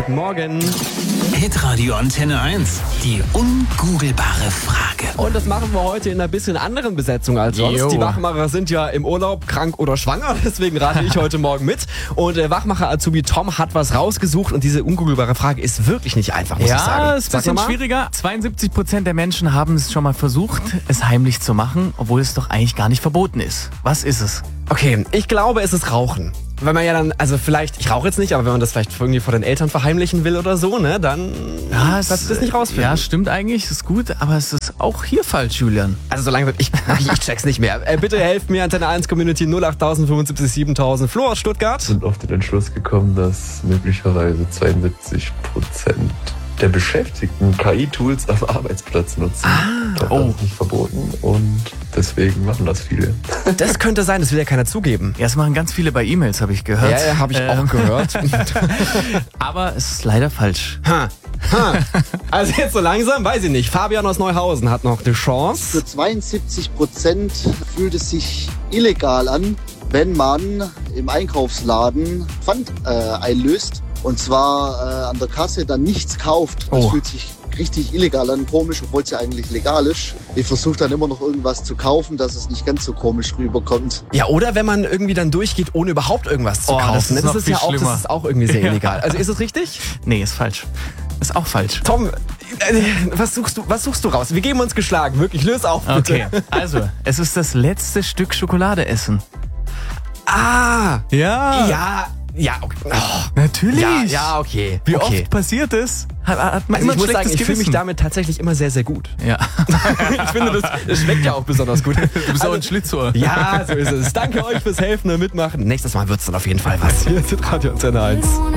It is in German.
Guten Morgen. Hitradio Antenne 1. Die ungoogelbare Frage. Und das machen wir heute in einer bisschen anderen Besetzung als sonst. Jo. Die Wachmacher sind ja im Urlaub, krank oder schwanger. Deswegen rate ich heute Morgen mit. Und der Wachmacher-Azubi Tom hat was rausgesucht. Und diese ungoogelbare Frage ist wirklich nicht einfach, muss ich sagen. Ja, ist ein bisschen schwieriger. 72% der Menschen haben es schon mal versucht, es heimlich zu machen, obwohl es doch eigentlich gar nicht verboten ist. Was ist es? Okay, ich glaube, es ist Rauchen. Weil man ja dann, also vielleicht, ich rauche jetzt nicht, aber wenn man das vielleicht irgendwie vor den Eltern verheimlichen will oder so, ne, dann kannst du das nicht rausfinden. Ja, stimmt eigentlich, ist gut, aber es ist auch hier falsch, Julian. Also so langsam, ich check's nicht mehr. Bitte helft mir, Antenne 1 Community 08075 7000. Flo aus Stuttgart. Sind auf den Entschluss gekommen, dass möglicherweise 72% der Beschäftigten KI-Tools am Arbeitsplatz nutzen. Das ist nicht verboten und deswegen machen das viele. Das könnte sein, das will ja keiner zugeben. Ja, das machen ganz viele bei E-Mails, habe ich gehört. Ja, habe ich auch gehört. Aber es ist leider falsch. Also jetzt so langsam, weiß ich nicht. Fabian aus Neuhausen hat noch eine Chance. Für 72% fühlt es sich illegal an, wenn man im Einkaufsladen Pfand einlöst. Und zwar an der Kasse dann nichts kauft. Das fühlt sich richtig illegal an, komisch, obwohl es ja eigentlich legal ist. Ich versuche dann immer noch irgendwas zu kaufen, dass es nicht ganz so komisch rüberkommt. Ja, oder wenn man irgendwie dann durchgeht, ohne überhaupt irgendwas zu kaufen. Das ist ja auch, das ist auch irgendwie sehr illegal. Also ist es richtig? Nee, ist falsch. Ist auch falsch. Tom, was suchst du raus? Wir geben uns geschlagen, wirklich. Löse auf, bitte. Okay, also, es ist das letzte Stück Schokolade essen. Ah! Ja, okay. Oh, natürlich. Ja, okay. Wie okay. oft passiert es? Hat man Also immer ich muss sagen, ich fühle mich Gewissen. damit tatsächlich immer sehr, sehr gut. Ja. Ich finde, das schmeckt ja auch besonders gut. Du bist auch ein Schlitzohr. Ja, so ist es. Danke euch fürs Helfen und Mitmachen. Nächstes Mal wird's dann auf jeden Fall was. Hier ist Radio Antenne 1.